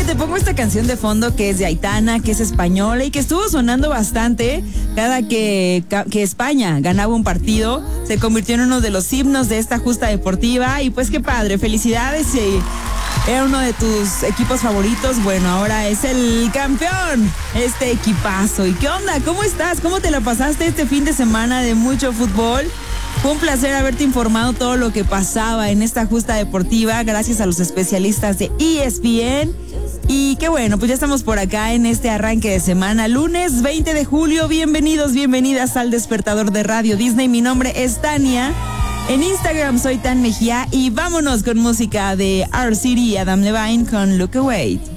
te pongo esta canción de fondo que es de Aitana, que es española y que estuvo sonando bastante cada que España ganaba un partido. Se convirtió en uno de los himnos de esta justa deportiva y pues qué padre, felicidades. Era uno de tus equipos favoritos, bueno, ahora es el campeón, este equipazo. ¿Y qué onda? ¿Cómo estás? ¿Cómo te la pasaste este fin de semana de mucho fútbol? Fue un placer haberte informado todo lo que pasaba en esta justa deportiva, gracias a los especialistas de ESPN. Y qué bueno, pues ya estamos por acá en este arranque de semana, lunes 20 de julio. Bienvenidos, bienvenidas al Despertador de Radio Disney. Mi nombre es Tania. En Instagram soy Tan Mejía y vámonos con música de R. City y Adam Levine con Look Away.